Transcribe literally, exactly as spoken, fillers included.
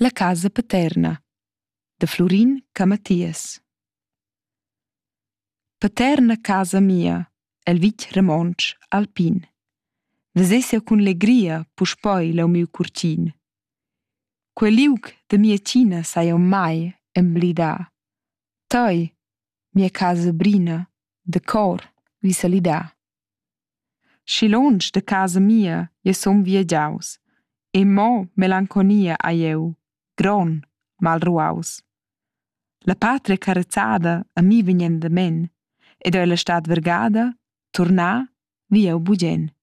La casa paterna de Florin Camatias. Paterna casa mia, el vitg romontsch alpin. Vesessia cun legria puspoi leu miu curtin. Quel liug da mia tgina saja mai emblidà. Toi, mia casa brina, de cor vi salidà. Schilonsch da casa mia ja som viagiaus, e mo melanconia ai eu, gron mal ruaus. La patria carrezzada a mi vegnendamen, ed eu la stad vargada, tornà vi eu bugen.